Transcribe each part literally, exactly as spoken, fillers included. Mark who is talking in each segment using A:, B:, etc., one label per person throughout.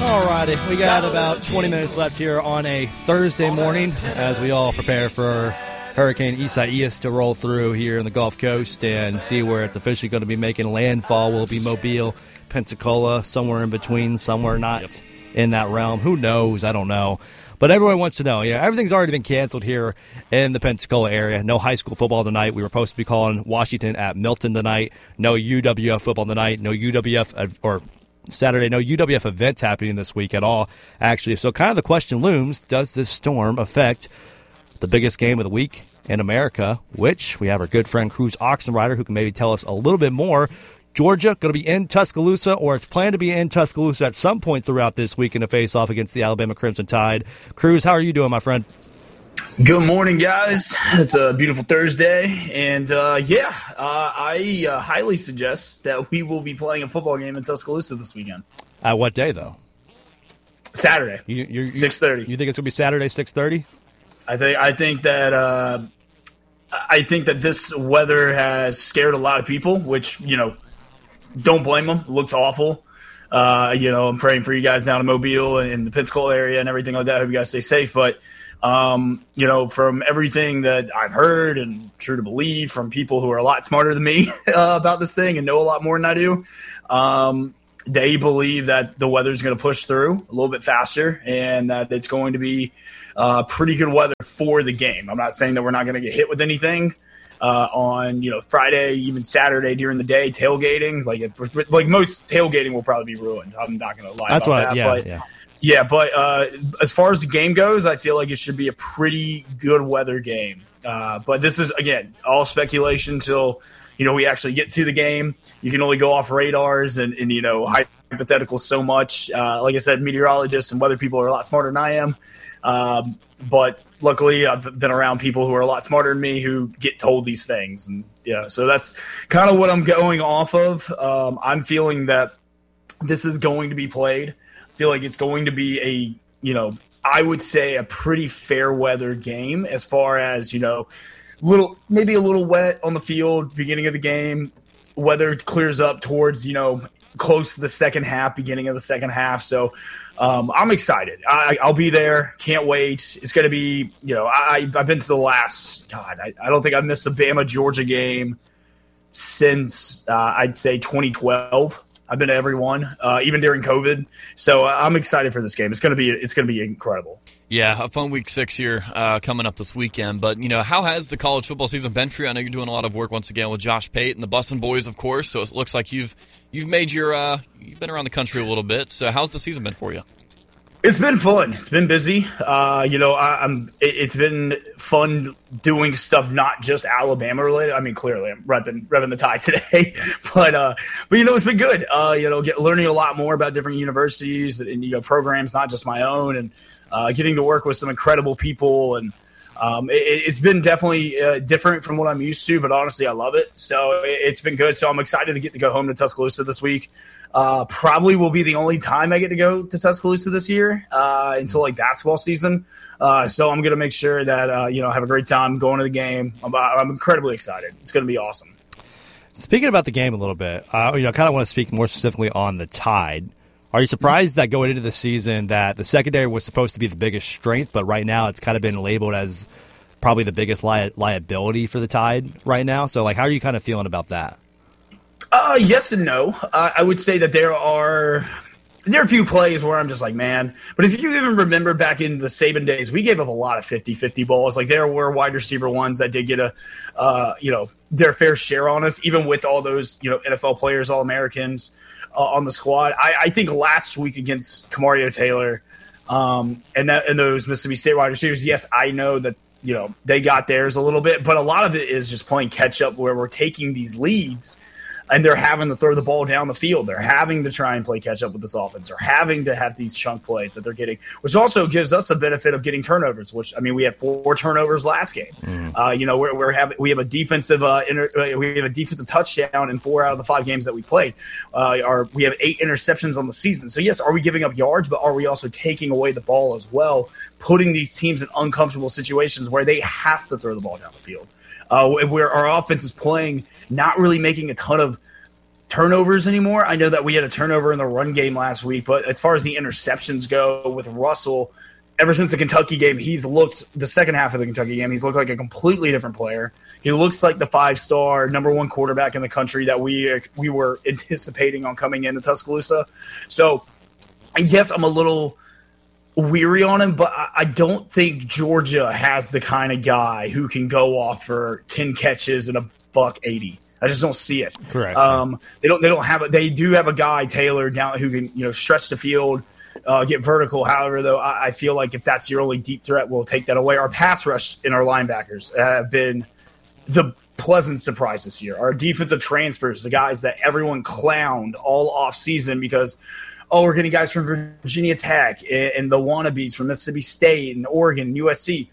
A: Alrighty, we got about twenty minutes left here on a Thursday morning as we all prepare for Hurricane Isaias to roll through here in the Gulf Coast and see where it's officially going to be making landfall. Will it be Mobile, Pensacola, somewhere in between, somewhere not yep. in that realm? Who knows? I don't know. But everyone wants to know. You know, everything's already been canceled here in the Pensacola area. No high school football tonight. We were supposed to be calling Washington at Milton tonight. No U W F football tonight. No U W F or Saturday. No U W F events happening this week at all, actually. So kind of the question looms, does this storm affect the biggest game of the week in America, which we have our good friend Cruz Oxenrider who can maybe tell us a little bit more. Georgia going to be in Tuscaloosa, or it's planned to be in Tuscaloosa at some point throughout this week in a face-off against the Alabama Crimson Tide. Cruz, how are you doing, my friend?
B: Good morning, guys. It's a beautiful Thursday, and uh, yeah, uh, I uh, highly suggest that we will be playing a football game in Tuscaloosa this weekend.
A: At what day, though?
B: Saturday,
A: you, you,
B: six thirty.
A: You think it's going to be Saturday, six thirty?
B: I think I think that uh, I think that this weather has scared a lot of people, which, you know, don't blame them. It looks awful. Uh, you know, I'm praying for you guys down in Mobile and the Pensacola area and everything like that. I hope you guys stay safe. But, um, you know, from everything that I've heard and true to believe from people who are a lot smarter than me uh, about this thing and know a lot more than I do, um, they believe that the weather's going to push through a little bit faster and that it's going to be uh, pretty good weather for the game. I'm not saying that we're not going to get hit with anything. Uh, on, you know, Friday, even Saturday during the day, tailgating, like it, like most tailgating will probably be ruined. I'm not going to lie
A: That's
B: about
A: what,
B: that.
A: Yeah,
B: but,
A: yeah.
B: yeah, but uh, as far as the game goes, I feel like it should be a pretty good weather game. Uh, but this is, again, all speculation until, you know, we actually get to the game. You can only go off radars and, and you know, hypotheticals so much. Uh, like I said, meteorologists and weather people are a lot smarter than I am. Um, but luckily I've been around people who are a lot smarter than me who get told these things. And yeah, so that's kind of what I'm going off of. Um, I'm feeling that this is going to be played. I feel like it's going to be a, you know, I would say a pretty fair weather game as far as, you know, little, maybe a little wet on the field, beginning of the game, weather clears up towards, you know, close to the second half, beginning of the second half. So, Um, I'm excited. I, I'll be there. Can't wait. It's going to be, you know, I, I've been to the last, God, I, I don't think I've missed a Bama-Georgia game since, uh, I'd say, twenty twelve. I've been to every one, uh, even during COVID. So uh, I'm excited for this game. It's going to be, it's going to be incredible.
C: Yeah, a fun week six here uh, coming up this weekend. But, you know, how has the college football season been for you? I know you're doing a lot of work once again with Josh Pate and the Bussin' Boys, of course. So it looks like you've you've made your uh, you've been around the country a little bit. So how's the season been for you?
B: It's been fun. It's been busy. Uh, you know, I, I'm. It, it's been fun doing stuff not just Alabama related. I mean, clearly I'm repping, repping the Tide today, but uh, but you know, it's been good. Uh, you know, get, learning a lot more about different universities and, you know, programs, not just my own, and uh, getting to work with some incredible people. And um, it, it's been definitely uh, different from what I'm used to, but honestly, I love it. So it, it's been good. So I'm excited to get to go home to Tuscaloosa this week. Uh, probably will be the only time I get to go to Tuscaloosa this year uh, until like basketball season. Uh, so I'm going to make sure that, uh, you know, have a great time going to the game. I'm, I'm incredibly excited. It's going to be awesome.
A: Speaking about the game a little bit, uh, you know, I kind of want to speak more specifically on the Tide. Are you surprised that going into the season that the secondary was supposed to be the biggest strength, but right now it's kind of been labeled as probably the biggest li- liability for the Tide right now? So, like, how are you kind of feeling about that?
B: Uh, yes and no. Uh, I would say that there are there are a few plays where I'm just like, man. But if you even remember back in the Saban days, we gave up a lot of fifty-fifty balls. Like, there were wide receiver ones that did get a, uh, you know, their fair share on us, even with all those, you know, N F L players, All-Americans uh, on the squad. I, I think last week against Kamario Taylor um, and that and those Mississippi State wide receivers, yes, I know that, you know, they got theirs a little bit, but a lot of it is just playing catch-up where we're taking these leads and they're having to throw the ball down the field. They're having to try and play catch up with this offense. They're having to have these chunk plays that they're getting, which also gives us the benefit of getting turnovers. Which, I mean, we had four turnovers last game. Mm. Uh, you know, we're, we're having we have a defensive uh, inter, we have a defensive touchdown in four out of the five games that we played. Uh, our, we have eight interceptions on the season. So yes, are we giving up yards, but are we also taking away the ball as well, putting these teams in uncomfortable situations where they have to throw the ball down the field? Uh, where our offense is playing, not really making a ton of turnovers anymore. I know that we had a turnover in the run game last week, but as far as the interceptions go with Russell, ever since the Kentucky game, he's looked the second half of the Kentucky game. He's looked like a completely different player. He looks like the five-star number one quarterback in the country that we we were anticipating on coming into Tuscaloosa. So, yes, I'm a little weary on him, but I don't think Georgia has the kind of guy who can go off for ten catches and a buck eighty. I just don't see it.
A: Correct.
B: Um, they don't. They don't have. A, they do have a guy Taylor down who can you know stretch the field, uh, get vertical. However, though, I, I feel like if that's your only deep threat, we'll take that away. Our pass rush and our linebackers have been the pleasant surprise this year. Our defensive transfers, the guys that everyone clowned all off season because, oh, we're getting guys from Virginia Tech and, and the wannabes from Mississippi State and Oregon and U S C.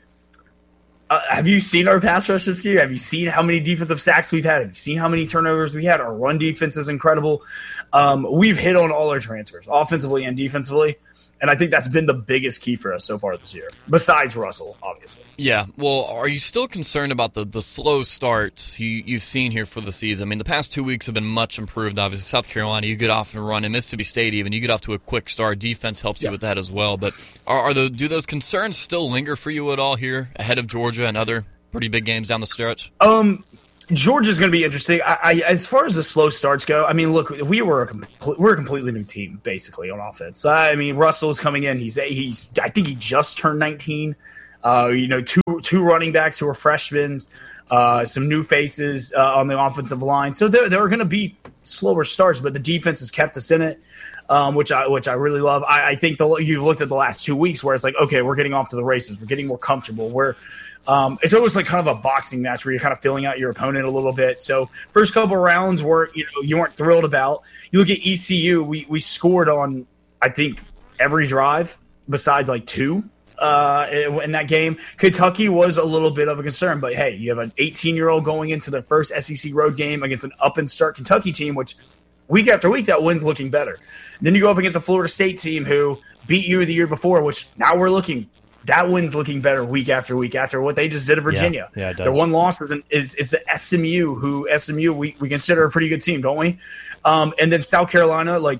B: Uh, have you seen our pass rush this year? Have you seen how many defensive sacks we've had? Have you seen how many turnovers we had? Our run defense is incredible. Um, we've hit on all our transfers, offensively and defensively, and I think that's been the biggest key for us so far this year, besides Russell, obviously.
C: Yeah, well, are you still concerned about the, the slow starts you, you've seen here for the season? I mean, the past two weeks have been much improved, obviously. South Carolina, you get off and run. In Mississippi State, even, you get off to a quick start. Defense helps you
B: yeah.
C: with that as well. But are, are the, do those concerns still linger for you at all here ahead of Georgia and other pretty big games down the stretch?
B: Um, Georgia's going to be interesting. I, I, as far as the slow starts go, I mean, look, we were a complete, we're a completely new team basically on offense. I mean, Russell's coming in. He's he's I think he just turned nineteen. Uh, you know, two two running backs who are freshmen, uh, some new faces uh, on the offensive line. So there there are going to be slower starts, but the defense has kept us in it, um, which I which I really love. I, I think the, you've looked at the last two weeks where it's like, okay, we're getting off to the races. We're getting more comfortable. We're Um, it's almost like kind of a boxing match where you're kind of filling out your opponent a little bit. So first couple rounds were, you know, you weren't thrilled about. You look at E C U, we, we scored on, I think, every drive besides like two uh, in that game. Kentucky was a little bit of a concern, but hey, you have an eighteen-year-old going into the first S E C road game against an up-and-start Kentucky team, which week after week that win's looking better. Then you go up against a Florida State team who beat you the year before, which now we're looking – that win's looking better week after week after what they just did to Virginia.
A: Yeah, yeah, it does.
B: Their one loss is, is, is the S M U, who S M U we, we consider a pretty good team, don't we? Um, and then South Carolina, like,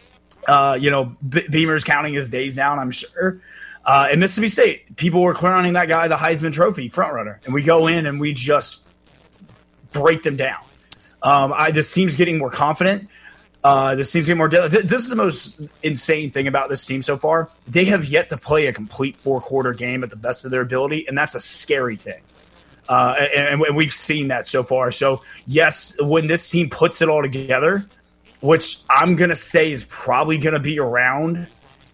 B: uh, you know, B- Beamer's counting his days down, I'm sure. Uh, and Mississippi State, people were crowning that guy the Heisman Trophy frontrunner. And we go in and we just break them down. Um, I, this team's getting more confident. Uh, this team's getting more deadly. This is the most insane thing about this team so far. They have yet to play a complete four-quarter game at the best of their ability, and that's a scary thing. Uh, and, and we've seen that so far. So, yes, when this team puts it all together, which I'm going to say is probably going to be around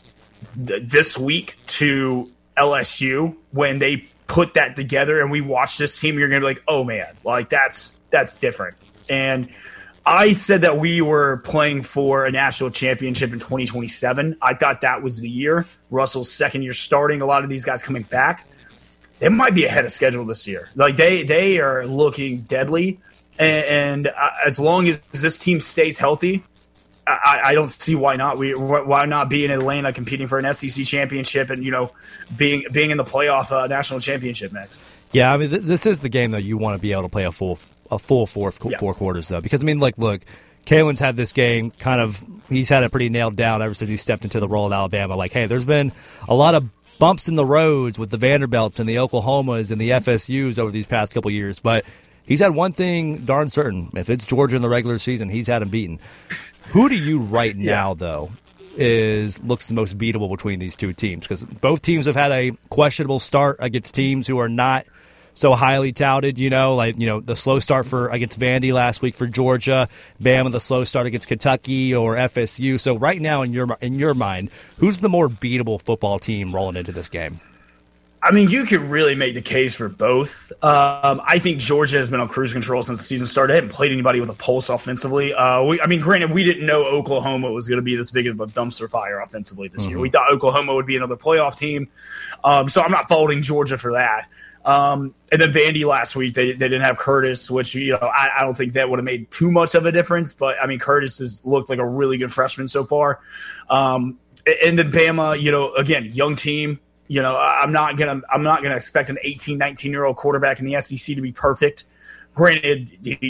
B: th- this week to L S U, when they put that together and we watch this team, you're going to be like, oh, man, like that's that's different. And I said that we were playing for a national championship in twenty twenty-seven. I thought that was the year. Russell's second year starting, a lot of these guys coming back. They might be ahead of schedule this year. Like they they are looking deadly. And, and as long as this team stays healthy, I, I don't see why not. We why not be in Atlanta competing for an S E C championship and, you know, being being in the playoff uh, national championship next.
A: Yeah, I mean, th- this is the game that you want to be able to play a full a full fourth
B: yeah.
A: four quarters though, because I mean, like, look, Kalen's had this game kind of he's had it pretty nailed down ever since he stepped into the role of Alabama. Like, hey, there's been a lot of bumps in the roads with the Vanderbilts and the Oklahomas and the F S Us over these past couple years, but he's had one thing darn certain: if it's Georgia in the regular season, he's had him beaten. Who do you right yeah. now though is looks the most beatable between these two teams? Because both teams have had a questionable start against teams who are not so highly touted, you know, like, you know, the slow start for against Vandy last week for Georgia, Bama, the slow start against Kentucky or F S U. So right now, in your in your mind, who's the more beatable football team rolling into this game?
B: I mean, you could really make the case for both. Um, I think Georgia has been on cruise control since the season started. They haven't played anybody with a pulse offensively. Uh, we, I mean, granted, we didn't know Oklahoma was going to be this big of a dumpster fire offensively this mm-hmm. year. We thought Oklahoma would be another playoff team. Um, so I'm not faulting Georgia for that. Um, and then Vandy last week, they, they didn't have Curtis, which, you know, I, I don't think that would have made too much of a difference. But, I mean, Curtis has looked like a really good freshman so far. Um, and then Bama, you know, again, young team. You know, I'm not gonna I'm not gonna expect an eighteen, nineteen year old quarterback in the S E C to be perfect. Granted, he's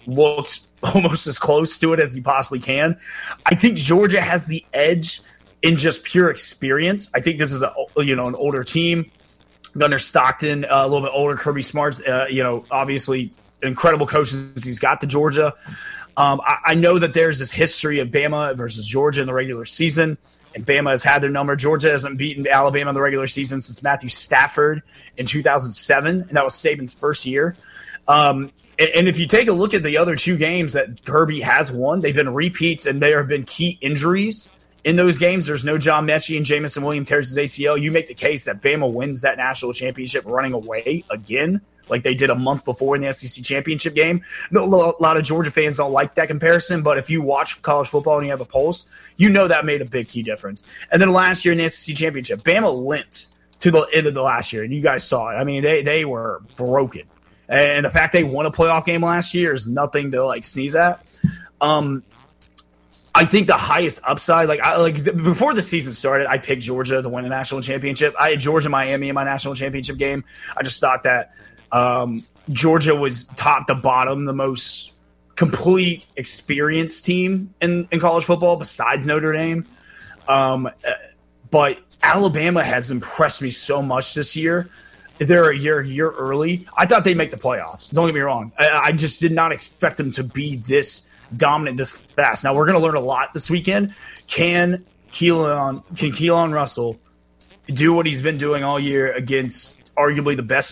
B: looks almost as close to it as he possibly can. I think Georgia has the edge in just pure experience. I think this is a you know an older team. Gunnar Stockton, uh, a little bit older. Kirby Smart's, uh, you know, obviously incredible coaches he's got to Georgia. Um, I, I know that there's this history of Bama versus Georgia in the regular season, and Bama has had their number. Georgia hasn't beaten Alabama in the regular season since Matthew Stafford in two thousand seven, and that was Saban's first year. Um, and, and if you take a look at the other two games that Kirby has won, they've been repeats, and there have been key injuries in those games. There's no John Mechie and Jamison Williams tears his A C L. You make the case that Bama wins that national championship running away again, like they did a month before in the S E C championship game. No, a lot of Georgia fans don't like that comparison, but if you watch college football and you have a pulse, you know that made a big key difference. And then last year in the S E C championship, Bama limped to the end of the last year, and you guys saw it. I mean, they they were broken. And the fact they won a playoff game last year is nothing to like sneeze at. Um, I think the highest upside, like I, like before the season started, I picked Georgia to win a national championship. I had Georgia Miami in my national championship game. I just thought that um, Georgia was top to bottom the most complete experienced team in, in college football besides Notre Dame. Um, but Alabama has impressed me so much this year. They're a year, a year early. I thought they'd make the playoffs. Don't get me wrong. I, I just did not expect them to be this dominant this fast. Now we're going to learn a lot this weekend. Can Keelan can Keelan Russell do what he's been doing all year against arguably the best